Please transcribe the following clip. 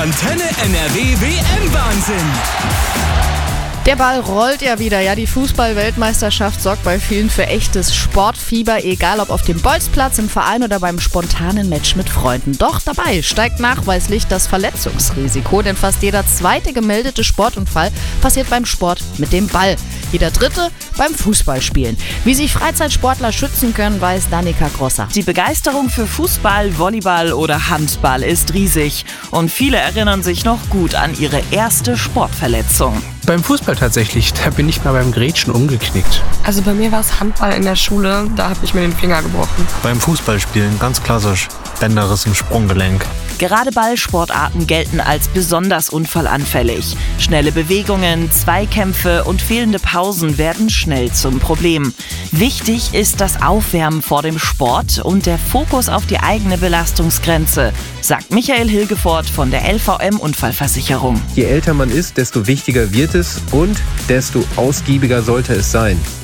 Antenne NRW WM-Wahnsinn. Der Ball rollt ja wieder. Ja, die Fußball-Weltmeisterschaft sorgt bei vielen für echtes Sportfieber, egal ob auf dem Bolzplatz, im Verein oder beim spontanen Match mit Freunden. Doch dabei steigt nachweislich das Verletzungsrisiko, denn fast jeder zweite gemeldete Sportunfall passiert beim Sport mit dem Ball. Jeder dritte beim Fußballspielen. Wie sich Freizeitsportler schützen können, weiß Danica Grosser. Die Begeisterung für Fußball, Volleyball oder Handball ist riesig. Und viele erinnern sich noch gut an ihre erste Sportverletzung. Beim Fußball tatsächlich, da bin ich mal beim Grätschen umgeknickt. Also bei mir war es Handball in der Schule, da habe ich mir den Finger gebrochen. Beim Fußballspielen, ganz klassisch, Bänderriss im Sprunggelenk. Gerade Ballsportarten gelten als besonders unfallanfällig. Schnelle Bewegungen, Zweikämpfe und fehlende Pausen werden schnell zum Problem. Wichtig ist das Aufwärmen vor dem Sport und der Fokus auf die eigene Belastungsgrenze, sagt Michael Hilgefort von der LVM Unfallversicherung. Je älter man ist, desto wichtiger wird es und desto ausgiebiger sollte es sein.